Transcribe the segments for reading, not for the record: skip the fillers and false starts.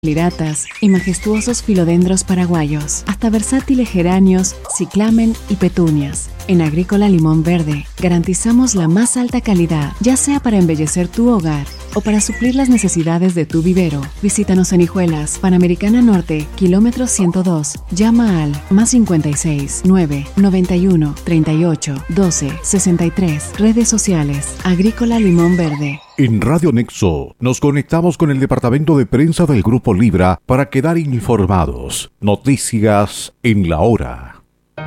liratas y majestuosos filodendros paraguayos, hasta versátiles geranios, ciclamen y petunias. En Agrícola Limón Verde garantizamos la más alta calidad, ya sea para embellecer tu hogar o para suplir las necesidades de tu vivero. Visítanos en Hijuelas, Panamericana Norte, kilómetro 102. Llama al +56 9 91 38 12 63. Redes sociales, Agrícola Limón Verde. En Radio Nexo nos conectamos con el departamento de prensa del Grupo Libra para quedar informados. Noticias en la hora.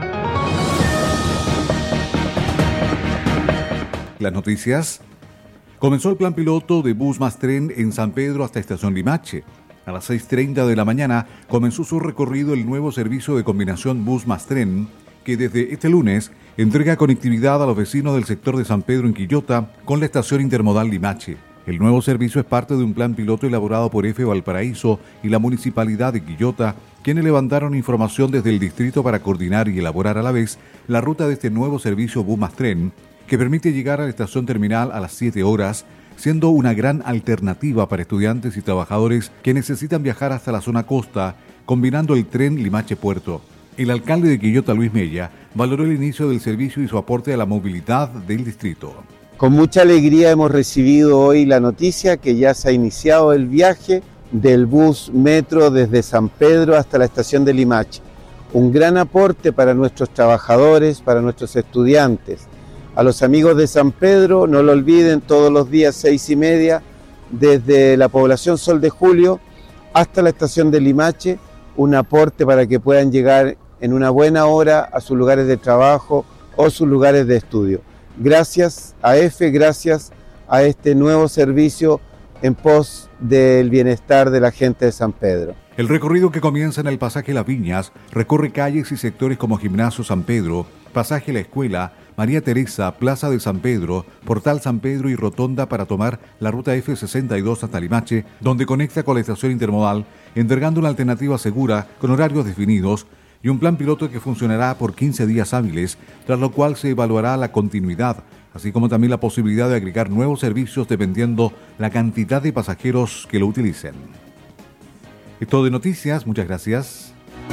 Las noticias. Comenzó el plan piloto de bus más tren en San Pedro hasta Estación Limache. A las 6:30 de la mañana comenzó su recorrido el nuevo servicio de combinación bus más tren, que desde este lunes entrega conectividad a los vecinos del sector de San Pedro en Quillota con la estación intermodal Limache. El nuevo servicio es parte de un plan piloto elaborado por EFE Valparaíso y la Municipalidad de Quillota, quienes levantaron información desde el distrito para coordinar y elaborar a la vez la ruta de este nuevo servicio bus más tren, que permite llegar a la estación terminal a las 7 horas, siendo una gran alternativa para estudiantes y trabajadores que necesitan viajar hasta la zona costa, combinando el tren Limache-Puerto. El alcalde de Quillota, Luis Mella, valoró el inicio del servicio y su aporte a la movilidad del distrito. Con mucha alegría hemos recibido hoy la noticia que ya se ha iniciado el viaje del bus metro desde San Pedro hasta la estación de Limache. Un gran aporte para nuestros trabajadores, para nuestros estudiantes. A los amigos de San Pedro, no lo olviden, todos los días 6:30, desde la población Sol de Julio hasta la estación de Limache, un aporte para que puedan llegar en una buena hora a sus lugares de trabajo o sus lugares de estudio. Gracias a EFE, gracias a este nuevo servicio en pos del bienestar de la gente de San Pedro. El recorrido, que comienza en el pasaje Las Viñas, recorre calles y sectores como Gimnasio San Pedro, Pasaje La Escuela, María Teresa, Plaza de San Pedro, Portal San Pedro y Rotonda para tomar la ruta F62 hasta Limache, donde conecta con la estación intermodal, entregando una alternativa segura con horarios definidos y un plan piloto que funcionará por 15 días hábiles, tras lo cual se evaluará la continuidad, así como también la posibilidad de agregar nuevos servicios dependiendo la cantidad de pasajeros que lo utilicen. Es todo de noticias, muchas gracias.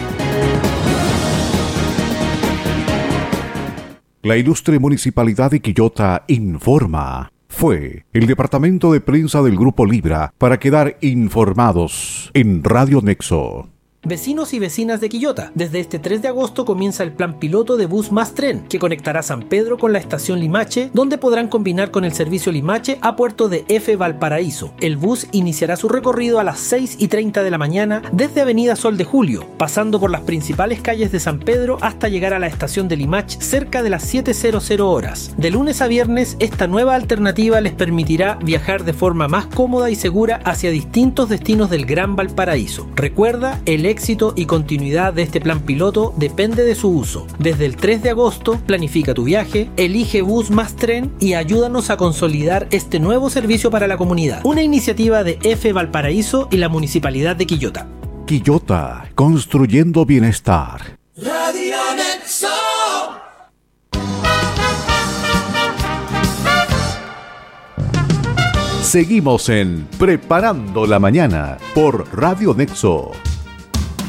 La ilustre Municipalidad de Quillota informa. Fue el departamento de prensa del Grupo Libra para quedar informados en Radio Nexo. Vecinos y vecinas de Quillota, desde este 3 de agosto comienza el plan piloto de bus más tren, que conectará San Pedro con la estación Limache, donde podrán combinar con el servicio Limache a puerto de EFE Valparaíso. El bus iniciará su recorrido a las 6:30 de la mañana desde Avenida Sol de Julio, pasando por las principales calles de San Pedro hasta llegar a la estación de Limache cerca de las 7:00 horas. De lunes a viernes, esta nueva alternativa les permitirá viajar de forma más cómoda y segura hacia distintos destinos del Gran Valparaíso. Recuerda, el éxito y continuidad de este plan piloto depende de su uso. Desde el 3 de agosto, planifica tu viaje, elige bus más tren y ayúdanos a consolidar este nuevo servicio para la comunidad. Una iniciativa de EFE Valparaíso y la Municipalidad de Quillota. Quillota, construyendo bienestar. Radio Nexo. Seguimos en Preparando la Mañana por Radio Nexo.